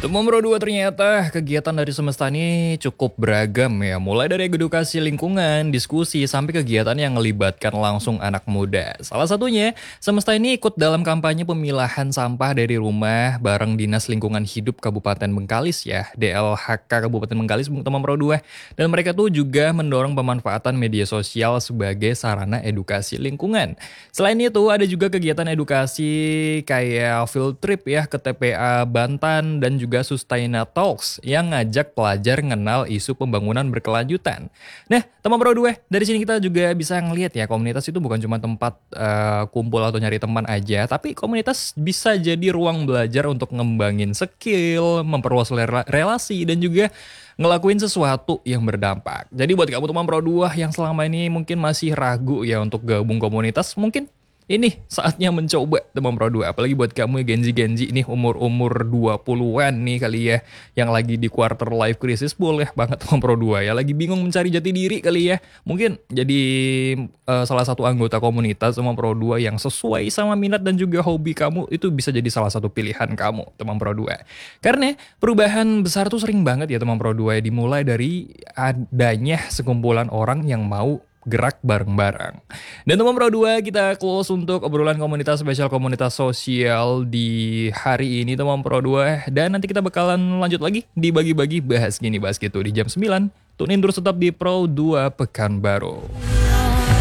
Teman Pro 2 ternyata kegiatan dari Semesta ini cukup beragam ya. Mulai dari edukasi lingkungan, diskusi, sampai kegiatan yang melibatkan langsung anak muda. Salah satunya, Semesta ini ikut dalam kampanye pemilahan sampah dari rumah bareng Dinas Lingkungan Hidup Kabupaten Bengkalis ya, DLHK Kabupaten Bengkalis, teman Pro 2. Dan mereka tuh juga mendorong pemanfaatan media sosial sebagai sarana edukasi lingkungan. Selain itu, ada juga kegiatan edukasi kayak field trip ya ke TPA Bantan dan juga Sustaina Talks yang ngajak pelajar mengenal isu pembangunan berkelanjutan. Nah, teman Pro 2, dari sini kita juga bisa ngelihat ya, komunitas itu bukan cuma tempat kumpul atau nyari teman aja, tapi komunitas bisa jadi ruang belajar untuk ngembangin skill, memperluas relasi, dan juga ngelakuin sesuatu yang berdampak. Jadi buat kamu teman Pro 2 yang selama ini mungkin masih ragu ya untuk gabung komunitas, mungkin ini saatnya mencoba teman Pro 2. Apalagi buat kamu ya Genji-Genji nih umur-umur 20-an nih kali ya, yang lagi di quarter life crisis, boleh banget teman Pro 2 ya. Lagi bingung mencari jati diri kali ya. Mungkin jadi salah satu anggota komunitas teman Pro 2 yang sesuai sama minat dan juga hobi kamu, itu bisa jadi salah satu pilihan kamu teman Pro 2. Karena perubahan besar tuh sering banget ya teman Pro 2 ya, dimulai dari adanya sekumpulan orang yang mau gerak bareng-bareng. Dan teman Pro 2, kita close untuk obrolan komunitas spesial komunitas sosial di hari ini teman Pro 2. Dan nanti kita bakalan lanjut lagi di bagi-bagi bahas gini bahas gitu di jam 9. Tune in terus tetap di Pro 2 Pekanbaru.